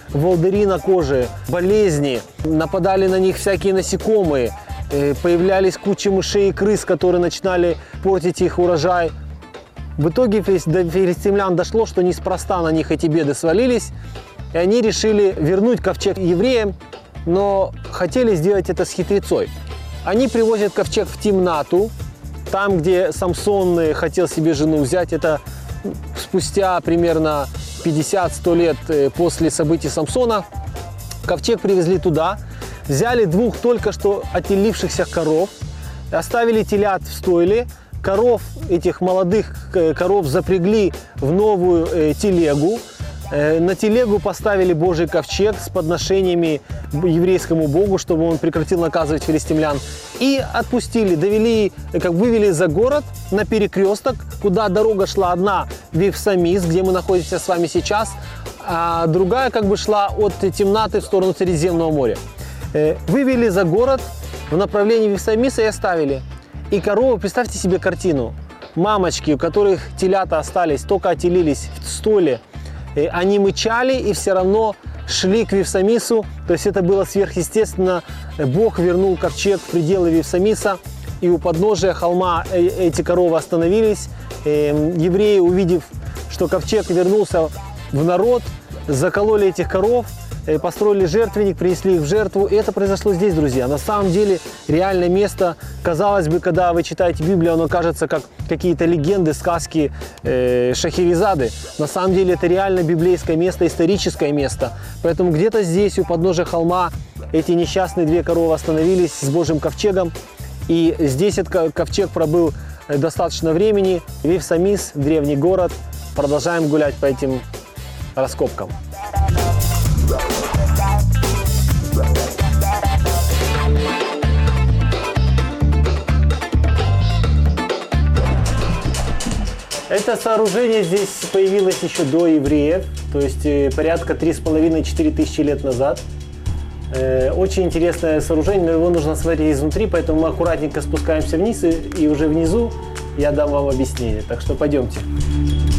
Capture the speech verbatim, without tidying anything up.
волдыри на коже, болезни, нападали на них всякие насекомые, появлялись куча мышей и крыс, которые начинали портить их урожай. В итоге до филистимлян дошло, что неспроста на них эти беды свалились, и они решили вернуть ковчег евреям, но хотели сделать это с хитрецой. Они привозят ковчег в Тимнату, там, где Самсон хотел себе жену взять. Это спустя примерно пятьдесят-сто лет после событий Самсона. Ковчег привезли туда, взяли двух только что отелившихся коров, оставили телят в стойле, коров, этих молодых коров запрягли в новую телегу. На телегу поставили Божий ковчег с подношениями еврейскому Богу, чтобы он прекратил наказывать филистимлян. И отпустили, довели, как вывели за город на перекресток, куда дорога шла одна в Вифсамис, где мы находимся с вами сейчас, а другая как бы шла от Тимнаты в сторону Средиземного моря. Вывели за город в направлении Вифсамиса и оставили. И коровы, представьте себе картину, мамочки, у которых телята остались, только отелились в столе, они мычали и все равно шли к Вифсамису, то есть это было сверхъестественно. Бог вернул ковчег в пределы Вифсамиса, и у подножия холма эти коровы остановились. Евреи, увидев, что ковчег вернулся в народ, закололи этих коров, построили жертвенник, принесли их в жертву. И это произошло здесь, друзья. На самом деле, реальное место, казалось бы, когда вы читаете Библию, оно кажется как какие-то легенды, сказки э, Шахерезады. На самом деле, это реально библейское место, историческое место. Поэтому где-то здесь, у подножия холма, эти несчастные две коровы остановились с Божьим ковчегом. И здесь этот ковчег пробыл достаточно времени. Вифсамис, древний город. Продолжаем гулять по этим раскопкам. Это сооружение здесь появилось еще до евреев, то есть порядка три с половиной — четыре тысячи лет назад. Очень интересное сооружение, но его нужно смотреть изнутри, поэтому мы аккуратненько спускаемся вниз, и уже внизу я дам вам объяснение. Так что пойдемте.